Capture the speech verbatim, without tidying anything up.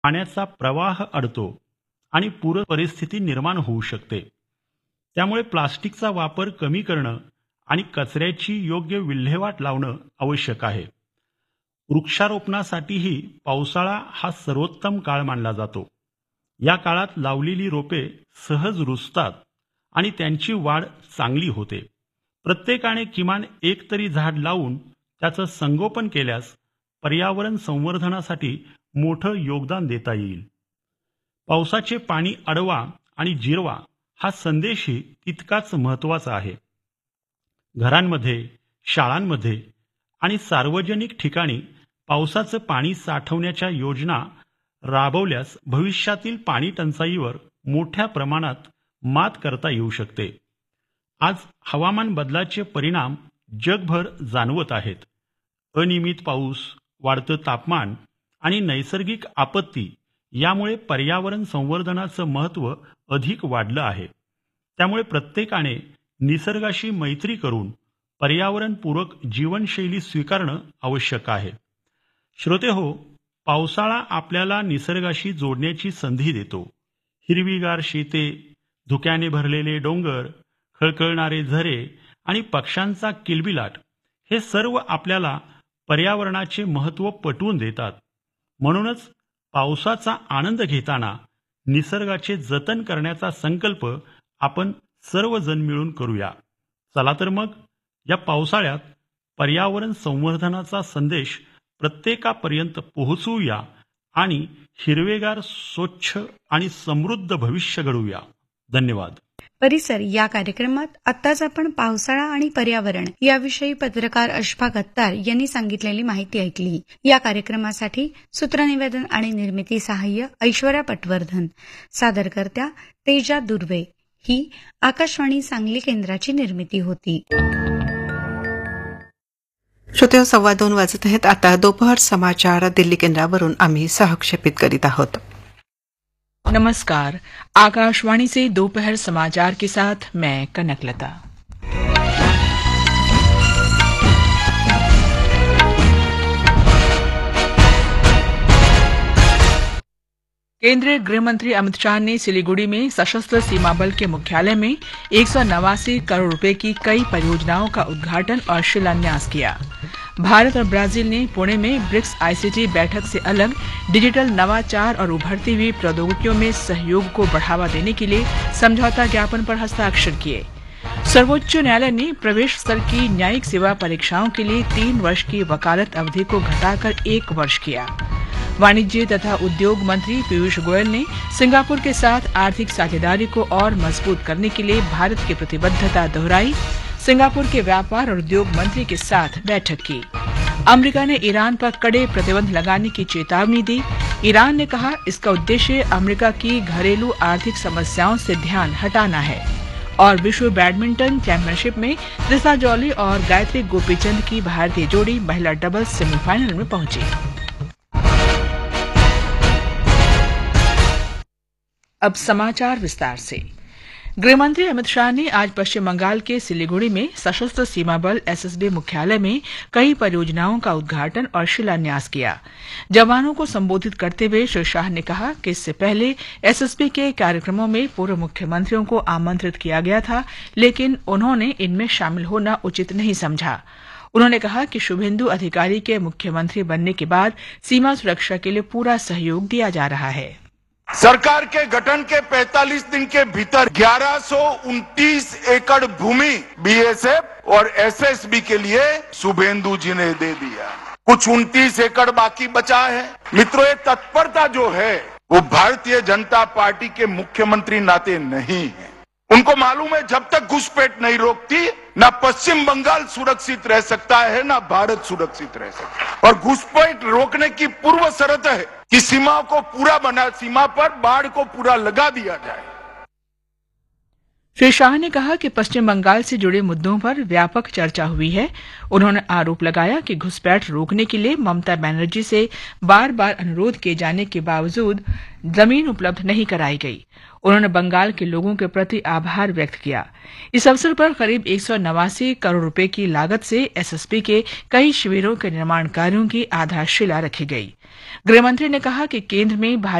पाण्याचा प्रवाह अडतो आणि पूर परिस्थिती निर्माण होऊ शकते. त्यामुळे प्लास्टिकचा वापर कमी करणं आणि कचऱ्याची योग्य विल्हेवाट लावणं आवश्यक आहे. वृक्षारोपणासाठीही पावसाळा हा सर्वोत्तम काळ मानला जातो. या काळात लावलेली रोपे सहज रुजतात आणि त्यांची वाढ चांगली होते. प्रत्येकाने किमान एक तरी झाड लावून त्याचं संगोपन केल्यास पर्यावरण संवर्धनासाठी मोठं योगदान देता येईल. पावसाचे पाणी अडवा आणि जिरवा हा संदेशही तितकाच महत्त्वाचा आहे. घरांमध्ये, शाळांमध्ये आणि सार्वजनिक ठिकाणी पावसाचं पाणी साठवण्याच्या योजना राबवल्यास भविष्यातील पाणी टंचाईवर मोठ्या प्रमाणात मात करता येऊ शकते. आज हवामान बदलाचे परिणाम जगभर जाणवत आहेत. अनियमित पाऊस, वाढतं तापमान आणि नैसर्गिक आपत्ती यामुळे पर्यावरण संवर्धनाचं महत्त्व अधिक वाढलं आहे. त्यामुळे प्रत्येकाने निसर्गाशी मैत्री करून पर्यावरणपूरक जीवनशैली स्वीकारणं आवश्यक आहे. श्रोतेहो, पावसाळा आपल्याला निसर्गाशी जोडण्याची संधी देतो. हिरवीगार शेते, धुक्याने भरलेले डोंगर, खळखळणारे झरे आणि पक्ष्यांचा किलबिलाट हे सर्व आपल्याला पर्यावरणाचे महत्त्व पटवून देतात. म्हणूनच पावसाचा आनंद घेताना निसर्गाचे जतन करण्याचा संकल्प आपण सर्वजण मिळून करूया. चला तर मग या पावसाळ्यात पर्यावरण संवर्धनाचा संदेश प्रत्येकापर्यंत पोहोचवूया आणि हिरवेगार, स्वच्छ आणि समृद्ध भविष्य घडवूया. धन्यवाद. परिसर या कार्यक्रमात आत्ताच आपण पावसाळा आणि पर्यावरण याविषयी पत्रकार अशफाक अत्तार यांनी सांगितलेली माहिती ऐकली. या कार्यक्रमासाठी सूत्रनिवेदन आणि निर्मिती सहाय्य ऐश्वर्या पटवर्धन, सादरकर्त्या तेजा दुर्वे. ही आकाशवाणी सांगली केंद्राची निर्मिती होती. श्रोते, सव्वा दोन वाजत आहेत. आता दोपहर समाचार दिल्ली केंद्रावरून आम्ही सहक्षेपित करीत आहोत. नमस्कार. आकाशवाणी से दोपहर समाचार के साथ मैं कनकलता. केंद्रीय गृह मंत्री अमित शाह ने सिलीगुड़ी में सशस्त्र सीमा बल के मुख्यालय में एक सौ नवासी करोड़ रुपए की कई परियोजनाओं का उद्घाटन और शिलान्यास किया. भारत और ब्राजील ने पुणे में ब्रिक्स आईसीटी बैठक से अलग डिजिटल नवाचार और उभरती हुई प्रौद्योगिकियों में सहयोग को बढ़ावा देने के लिए समझौता ज्ञापन पर हस्ताक्षर किए. सर्वोच्च न्यायालय ने प्रवेश स्तर की न्यायिक सेवा परीक्षाओं के लिए तीन वर्ष की वकालत अवधि को घटाकर एक वर्ष किया. वाणिज्य तथा उद्योग मंत्री पीयूष गोयल ने सिंगापुर के साथ आर्थिक साझेदारी को और मजबूत करने के लिए भारत की प्रतिबद्धता दोहराई. सिंगापुर के व्यापार और उद्योग मंत्री के साथ बैठक की. अमेरिका ने ईरान पर कड़े प्रतिबंध लगाने की चेतावनी दी. ईरान ने कहा इसका उद्देश्य अमेरिका की घरेलू आर्थिक समस्याओं से ध्यान हटाना है. और विश्व बैडमिंटन चैंपियनशिप में त्रिशा जॉली और गायत्री गोपीचंद की भारतीय जोड़ी महिला डबल्स सेमीफाइनल में पहुंची. अब समाचार विस्तार से. गृहमंत्री अमित शाह ने आज पश्चिम बंगाल के सिलीगुड़ी में सशस्त्र सीमा बल एसएसबी मुख्यालय में कई परियोजनाओं का उद्घाटन और शिलान्यास किया. जवानों को संबोधित करते हुए श्री शाह ने कहा कि इससे पहले एसएसबी के कार्यक्रमों में पूर्व मुख्यमंत्रियों को आमंत्रित किया गया था, लेकिन उन्होंने इनमें शामिल होना उचित नहीं समझा. उन्होंने कहा कि शुभेंदु अधिकारी के मुख्यमंत्री बनने के बाद सीमा सुरक्षा के लिए पूरा सहयोग दिया जा रहा है. सरकार के गठन के पैंतालीस दिन के भीतर ग्यारह सौ उनतीस एकड़ भूमि बीएसएफ और एसएसबी के लिए शुभेंदु जी ने दे दिया. कुछ उनतीस एकड़ बाकी बचा है. मित्रों, ये तत्परता जो है वो भारतीय जनता पार्टी के मुख्यमंत्री नाते नहीं है. उनको मालूम है जब तक घुसपैठ नहीं रोकती ना पश्चिम बंगाल सुरक्षित रह सकता है ना भारत सुरक्षित रह सकता है. और घुसपैठ रोकने की पूर्व शर्त है कि सीमा को पूरा बना सीमा पर बाढ़ को पूरा लगा दिया जाए. श्री शाह ने कहा कि पश्चिम बंगाल से जुड़े मुद्दों पर व्यापक चर्चा हुई है. उन्होंने आरोप लगाया कि घुसपैठ रोकने के लिए ममता बनर्जी से बार बार अनुरोध किए जाने के बावजूद जमीन उपलब्ध नहीं कराई गई. उन्होंने बंगाल के लोगों के प्रति आभार व्यक्त किया. इस अवसर पर करीब एक सौ नवासी करोड़ रुपए की लागत से एसएसपी के कई शिविरों के निर्माण कार्यों की आधारशिला रखी गई. गृहमंत्री ने कहा कि केंद्र में